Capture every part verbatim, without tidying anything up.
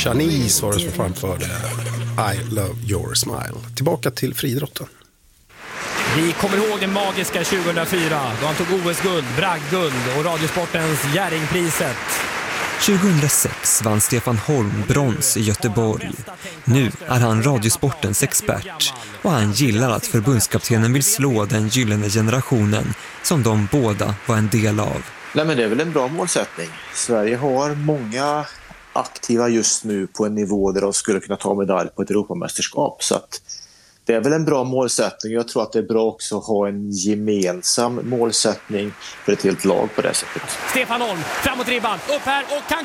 Shanice var det som framförde I Love Your Smile. Tillbaka till friidrotten. Vi kommer ihåg den magiska tjugohundrafyra då han tog O S-guld, bragdguld och Radiosportens Jerringpriset. tjugohundrasex vann Stefan Holm brons i Göteborg. Nu är han Radiosportens expert och han gillar att förbundskaptenen vill slå den gyllene generationen som de båda var en del av. Nej, men det är väl en bra målsättning. Sverige har många aktiva just nu på en nivå där de skulle kunna ta medalj på ett Europamästerskap, så att det är väl en bra målsättning. Jag tror att det är bra också att ha en gemensam målsättning för ett helt lag på det sättet. Stefan Holm, framåt ribban, upp här och han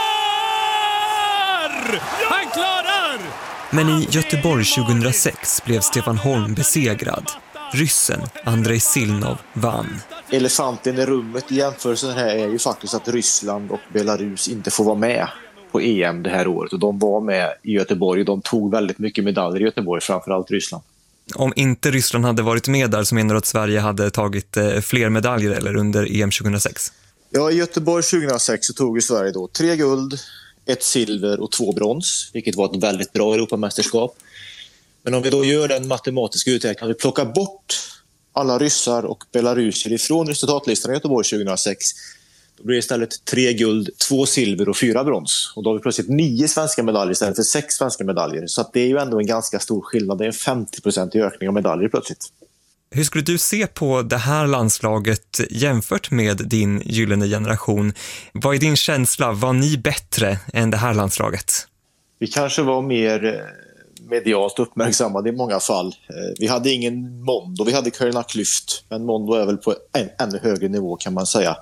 klarar! Han klarar! Men i Göteborg tjugohundrasex blev Stefan Holm besegrad. Ryssen Andrei Silnov vann. Elefanten i rummet i jämförelsen här är ju faktiskt att Ryssland och Belarus inte får vara med på E M det här året, och de var med i Göteborg och de tog väldigt mycket medaljer i Göteborg, framförallt Ryssland. Om inte Ryssland hade varit med där så menar du att Sverige hade tagit eh, fler medaljer eller under E M tjugohundrasex? Ja, i Göteborg tjugohundrasex så tog ju Sverige då tre guld, ett silver och två brons, vilket var ett väldigt bra Europamästerskap. Men om vi då gör den matematiska uträkningen, vi plockar bort alla ryssar och belaruser ifrån resultatlistan i Göteborg tjugohundrasex, då blir det istället tre guld, två silver och fyra brons. Och då har vi plötsligt nio svenska medaljer istället för sex svenska medaljer. Så att det är ju ändå en ganska stor skillnad. Det är en femtio procent ökning av medaljer plötsligt. Hur skulle du se på det här landslaget jämfört med din gyllene generation? Vad är din känsla? Var ni bättre än det här landslaget? Vi kanske var mer medialt uppmärksammade i många fall. Vi hade ingen Mondo, vi hade Carolina Klüft. Men Mondo är väl på en ännu högre nivå kan man säga.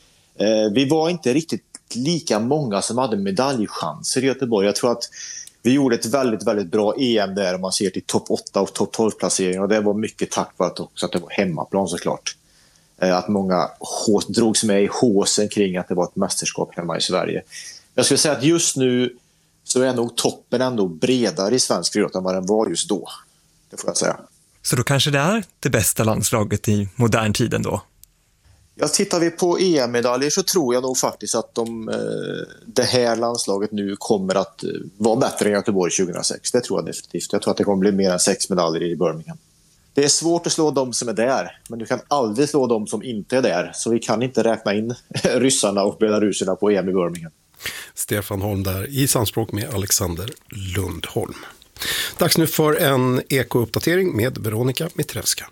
Vi var inte riktigt lika många som hade medaljchanser i Göteborg. Jag tror att vi gjorde ett väldigt, väldigt bra E M där om man ser till topp åtta och topp tolv placeringar. Och det var mycket tack vare att, också att det var hemmaplan såklart. Att många drogs med i håsen kring att det var ett mästerskap hemma i Sverige. Jag skulle säga att just nu så är nog toppen ändå bredare i svensk idrott än vad den var just då. Det får jag säga. Så då kanske det är det bästa landslaget i modern tid ändå? Ja, tittar vi på E M-medaljer så tror jag nog faktiskt att de, det här landslaget nu kommer att vara bättre än Göteborg tjugohundrasex. Det tror jag definitivt. Jag tror att det kommer bli mer än sex medaljer i Birmingham. Det är svårt att slå de som är där, men du kan aldrig slå de som inte är där. Så vi kan inte räkna in ryssarna och belaruserna på E M i Birmingham. Stefan Holm där i samspråk med Alexander Lundholm. Dags nu för en ekouppdatering med Veronica Mitrevska.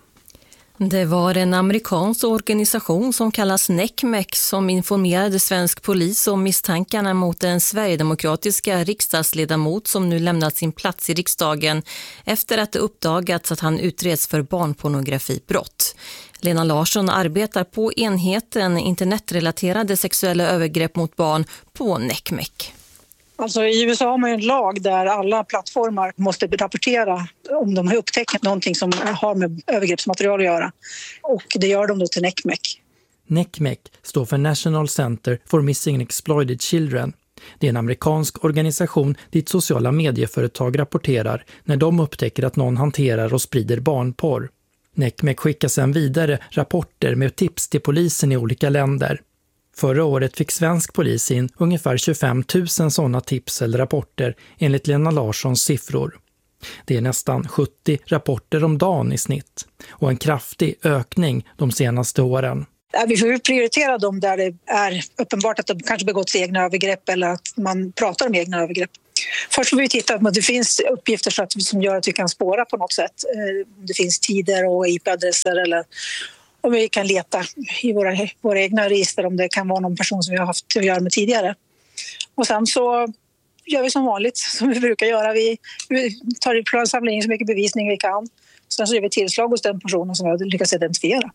Det var en amerikansk organisation som kallas N E C M E C som informerade svensk polis om misstankarna mot en sverigedemokratiska riksdagsledamot som nu lämnat sin plats i riksdagen efter att det uppdagats att han utreds för barnpornografibrott. Lena Larsson arbetar på enheten internetrelaterade sexuella övergrepp mot barn på N E C M E C. Alltså i U S A har man ju en lag där alla plattformar måste rapportera om de har upptäckt någonting som har med övergreppsmaterial att göra. Och det gör de då till N E C M E C. N E C M E C står för National Center for Missing and Exploited Children. Det är en amerikansk organisation dit sociala medieföretag rapporterar när de upptäcker att någon hanterar och sprider barnporr. N E C M E C skickar sedan vidare rapporter med tips till polisen i olika länder. Förra året fick svensk polis in ungefär tjugofem tusen sådana tips eller rapporter enligt Lena Larssons siffror. Det är nästan sjuttio rapporter om dagen i snitt och en kraftig ökning de senaste åren. Vi får prioritera dem där det är uppenbart att de kanske begått egna övergrepp eller att man pratar om egna övergrepp. Först får vi titta på att det finns uppgifter så att, som gör att vi kan spåra på något sätt. Om det finns tider och I P-adresser eller om vi kan leta i våra, våra egna register om det kan vara någon person som vi har haft att göra med tidigare. Och sen så gör vi som vanligt, som vi brukar göra. Vi, vi tar i samlar in så mycket bevisning vi kan. Sen så gör vi tillslag hos den personen som vi har lyckats identifiera.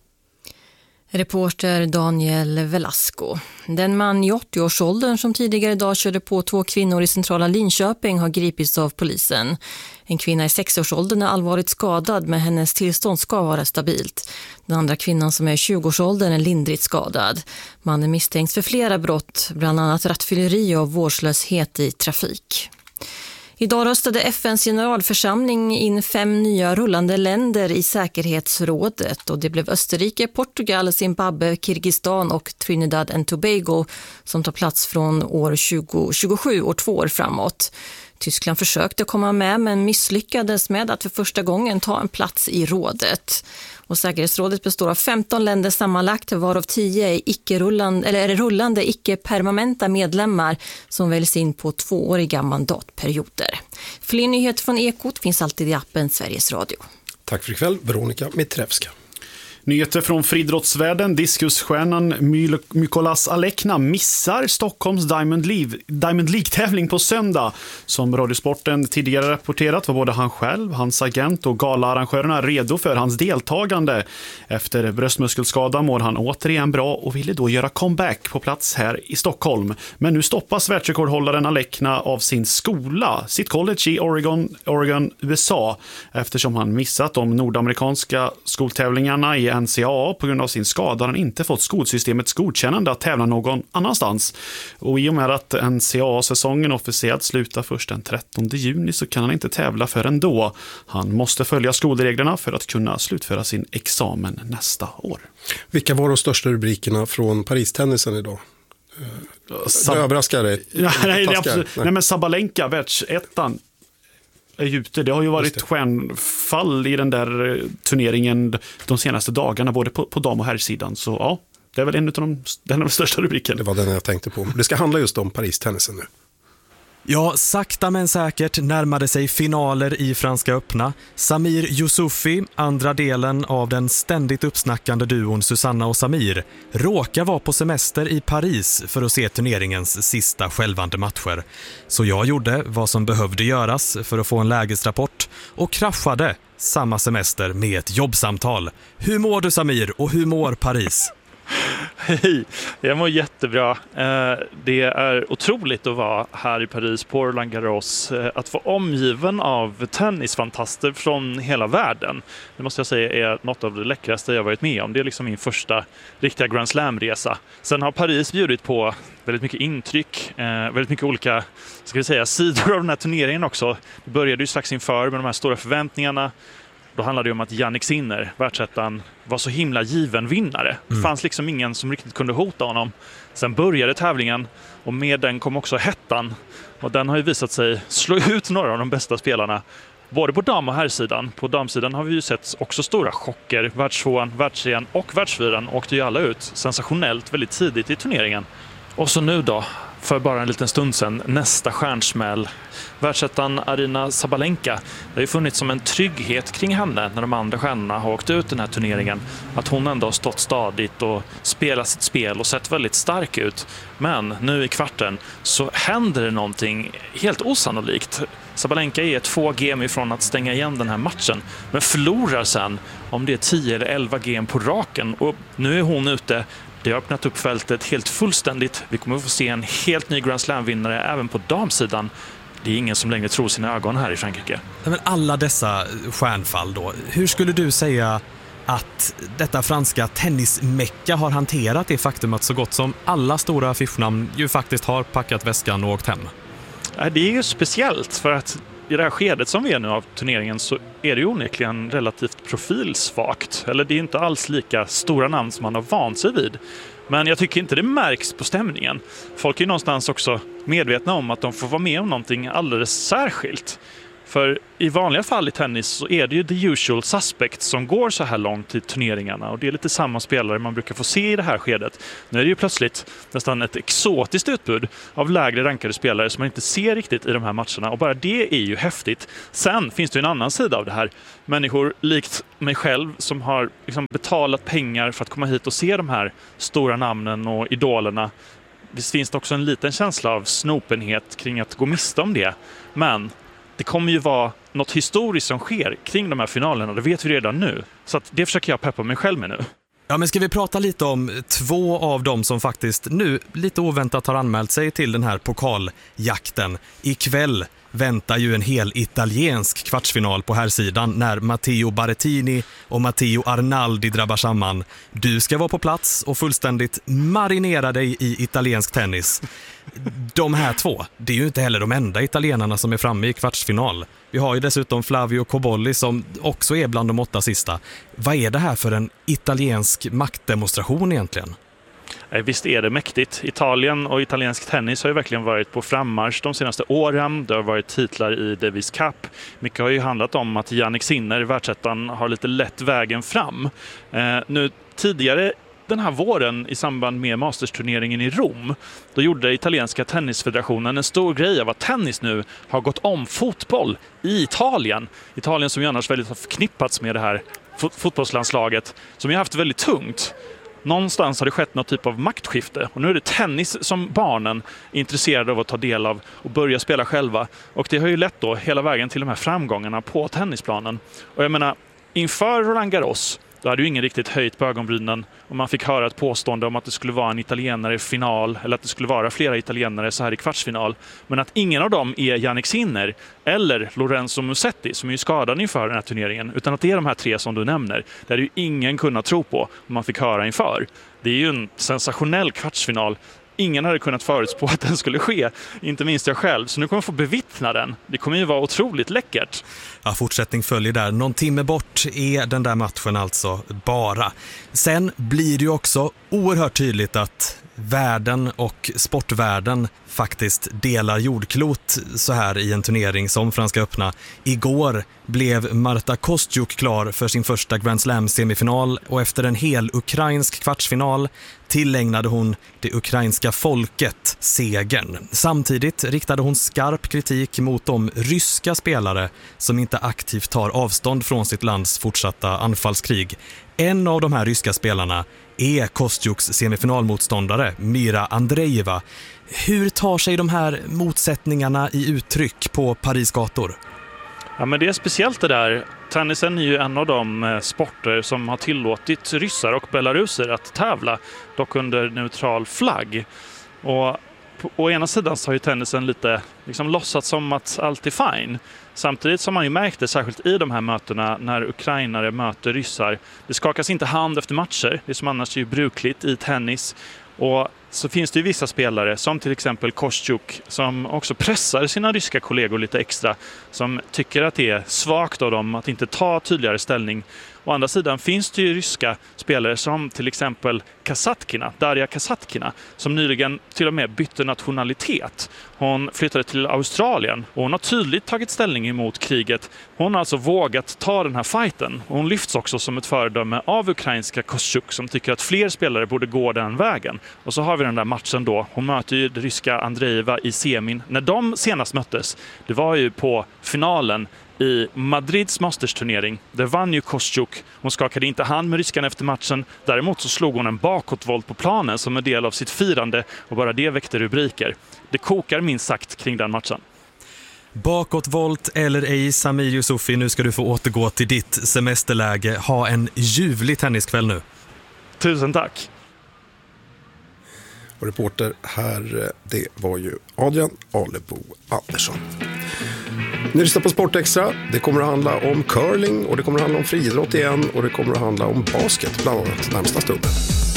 Reporter Daniel Velasco. Den man i åttio-årsåldern som tidigare idag körde på två kvinnor i centrala Linköping har gripits av polisen. En kvinna i sextioårsåldern är allvarligt skadad men hennes tillstånd ska vara stabilt. Den andra kvinnan som är i tjugoårsåldern är lindrigt skadad. Mannen misstänks för flera brott, bland annat rattfylleri och vårdslöshet i trafik. Idag röstade F N:s generalförsamling in fem nya rullande länder i säkerhetsrådet och det blev Österrike, Portugal, Zimbabwe, Kirgistan och Trinidad and Tobago som tar plats från år tjugo tjugosju och två år framåt. Tyskland försökte komma med men misslyckades med att för första gången ta en plats i rådet. Och säkerhetsrådet består av femton länder sammanlagt, varav tio är icke-rullande, eller är rullande icke-permanenta medlemmar som väljs in på tvååriga mandatperioder. Fler nyheter från Ekot finns alltid i appen Sveriges Radio. Tack för ikväll, Veronica Mitrevska. Nyheter från friidrottsvärlden. Diskusstjärnan Mykolas Alekna missar Stockholms Diamond League, Diamond League-tävling på söndag. Som Radiosporten tidigare rapporterat var både han själv, hans agent och galaarrangörerna redo för hans deltagande. Efter bröstmuskelskada mår han återigen bra och ville då göra comeback på plats här i Stockholm. Men nu stoppas världsrekordhållaren Alekna av sin skola, sitt college i Oregon, Oregon, U S A, eftersom han missat de nordamerikanska skoltävlingarna i N C A A på grund av sin skada. Han inte fått skolsystemets godkännande att tävla någon annanstans. Och i och med att N C A A-säsongen officiellt slutar först den trettonde juni så kan han inte tävla förrän då. Han måste följa skolreglerna för att kunna slutföra sin examen nästa år. Vilka var de största rubrikerna från Paris-tennisen idag? Sab- det överraskar dig? Ja, nej, nej, absolut. nej. nej, men Sabalenka, världsettan, är ute. Det har ju varit stjärnfall i den där turneringen de senaste dagarna, både på, på dam- och herrsidan. Så ja, det är väl en av de, den av de största rubriken. Det var den jag tänkte på. Det ska handla just om Paris-tennisen nu. Ja, sakta men säkert närmade sig finaler i Franska öppna. Samir Youssoufi, andra delen av den ständigt uppsnackande duon Susanna och Samir, råkar vara på semester i Paris för att se turneringens sista skälvande matcher. Så jag gjorde vad som behövde göras för att få en lägesrapport och kraschade samma semester med ett jobbsamtal. Hur mår du, Samir, och hur mår Paris? Hej, jag mår jättebra. Det är otroligt att vara här i Paris på Roland Garros. Att få omgiven av tennisfantaster från hela världen. Det måste jag säga är något av det läckraste jag varit med om. Det är liksom min första riktiga Grand Slam-resa. Sen har Paris bjudit på väldigt mycket intryck, väldigt mycket olika, ska vi säga, sidor av den här turneringen också. Det började ju strax inför med de här stora förväntningarna. Då handlade det om att Jannik Sinner, världsettan, var så himla given vinnare. Det mm. fanns liksom ingen som riktigt kunde hota honom. Sen började tävlingen och med den kom också hettan. Och den har ju visat sig slå ut några av de bästa spelarna. Både på dam- och herrsidan. På damsidan har vi ju sett också stora chocker. Världstvåan, världstrean och världsfyran åkte ju alla ut sensationellt väldigt tidigt i turneringen. Och så nu då, för bara en liten stund sedan, nästa stjärnsmäll. Världsettan Aryna Sabalenka. Det har ju funnits som en trygghet kring henne när de andra stjärnorna har åkt ut den här turneringen. Att hon ändå har stått stadigt och spelat sitt spel och sett väldigt stark ut. Men nu i kvarten så händer det någonting helt osannolikt. Sabalenka är två game ifrån att stänga igen den här matchen, men förlorar sen om det är tio eller elva game på raken. Och nu är hon ute. Det har öppnat upp fältet helt fullständigt. Vi kommer att få se en helt ny Grand Slam-vinnare även på damsidan. Det är ingen som längre tror sina ögon här i Frankrike. Men alla dessa stjärnfall då, hur skulle du säga att detta franska tennismecka har hanterat det faktum att så gott som alla stora affischnamn ju faktiskt har packat väskan och åkt hem? Det är ju speciellt för att i det här skedet som vi är nu av turneringen så är det ju onekligen relativt profilsvagt. Eller det är inte alls lika stora namn som man har vant sig vid. Men jag tycker inte det märks på stämningen. Folk är ju någonstans också medvetna om att de får vara med om någonting alldeles särskilt. För i vanliga fall i tennis så är det ju the usual suspects som går så här långt i turneringarna. Och det är lite samma spelare man brukar få se i det här skedet. Nu är det ju plötsligt nästan ett exotiskt utbud av lägre rankade spelare som man inte ser riktigt i de här matcherna. Och bara det är ju häftigt. Sen finns det ju en annan sida av det här. Människor likt mig själv som har liksom betalat pengar för att komma hit och se de här stora namnen och idolerna. Visst finns det också en liten känsla av snopenhet kring att gå miste om det. Men det kommer ju vara något historiskt som sker kring de här finalerna. Det vet vi redan nu. Så att det försöker jag peppa mig själv med nu. Ja, men ska vi prata lite om två av dem som faktiskt nu lite oväntat har anmält sig till den här pokaljakten. Ikväll väntar ju en hel italiensk kvartsfinal på här sidan när Matteo Berrettini och Matteo Arnaldi drabbar samman. Du ska vara på plats och fullständigt marinera dig i italiensk tennis. De här två, det är ju inte heller de enda italienarna som är framme i kvartsfinal. Vi har ju dessutom Flavio Cobolli som också är bland de åtta sista. Vad är det här för en italiensk maktdemonstration egentligen? Visst är det mäktigt. Italien och italiensk tennis har ju verkligen varit på frammarsch de senaste åren. Det har varit titlar i Davis Cup. Mycket har ju handlat om att Jannik Sinner, världsettan, har lite lätt vägen fram. Eh, nu tidigare den här våren i samband med Masters-turneringen i Rom, då gjorde italienska tennisfederationen en stor grej av att tennis nu har gått om fotboll i Italien. Italien som ju annars väldigt har förknippats med det här fot- fotbollslandslaget som ju haft väldigt tungt. Någonstans har det skett något typ av maktskifte och nu är det tennis som barnen är intresserade av att ta del av och börja spela själva. Och det har ju lett då hela vägen till de här framgångarna på tennisplanen. Och jag menar, inför Roland Garros, då hade ju ingen riktigt höjt på ögonbrynen och man fick höra ett påstående om att det skulle vara en italienare i final eller att det skulle vara flera italienare så här i kvartsfinal. Men att ingen av dem är Jannik Sinner eller Lorenzo Musetti som är ju skadade inför den här turneringen, utan att det är de här tre som du nämner. Det hade ju ingen kunnat tro på om man fick höra inför. Det är ju en sensationell kvartsfinal. Ingen hade kunnat förutspå att den skulle ske, inte minst jag själv. Så nu kommer jag få bevittna den. Det kommer ju vara otroligt läckert. Ja, fortsättning följer där. Någon timme bort är den där matchen alltså bara. Sen blir det ju också oerhört tydligt att världen och sportvärlden faktiskt delar jordklot så här i en turnering som Franska öppna. Igår blev Marta Kostyuk klar för sin första Grand Slam-semifinal och efter en hel ukrainsk kvartsfinal tillägnade hon det ukrainska folket segern. Samtidigt riktade hon skarp kritik mot de ryska spelare som inte aktivt tar avstånd från sitt lands fortsatta anfallskrig. En av de här ryska spelarna är Kostyuks semifinalmotståndare Mira Andreeva. Hur tar sig de här motsättningarna i uttryck på Paris gator? Ja, men det är speciellt det där. Tennisen är ju en av de sporter som har tillåtit ryssar och belaruser att tävla, dock under neutral flagg. Och på, å ena sidan så har ju tennisen lite liksom låtsats som att allt är fine. Samtidigt som man ju märkte, särskilt i de här mötena när ukrainare möter ryssar, det skakas inte hand efter matcher, det som annars är ju brukligt i tennis. Och så finns det ju vissa spelare, som till exempel Kostyuk, som också pressar sina ryska kollegor lite extra, som tycker att det är svagt av dem att inte ta tydligare ställning. Å andra sidan finns det ju ryska spelare som till exempel Kasatkina, Daria Kasatkina, som nyligen till och med bytte nationalitet. Hon flyttade till Australien och hon har tydligt tagit ställning emot kriget. Hon har alltså vågat ta den här fighten. Och hon lyfts också som ett föredöme av ukrainska Kostyuk som tycker att fler spelare borde gå den vägen. Och så har vi den där matchen då. Hon möter ju det ryska Andreeva i semin. När de senast möttes, det var ju på finalen i Madrids Masters-turnering. Där vann ju Kostyuk. Hon skakade inte hand med ryskan efter matchen. Däremot så slog hon en bakåtvolt på planen som en del av sitt firande och bara det väckte rubriker. Det kokar minst sagt kring den matchen. Bakåtvolt eller ej, Samir Yusufi, nu ska du få återgå till ditt semesterläge. Ha en ljuvlig tenniskväll nu. Tusen tack. Och reporter här, det var ju Adrian Alebo Andersson. Ni lyssnar på Sportextra. Det kommer att handla om curling och det kommer att handla om friidrott igen och det kommer att handla om basket bland annat närmsta stunden.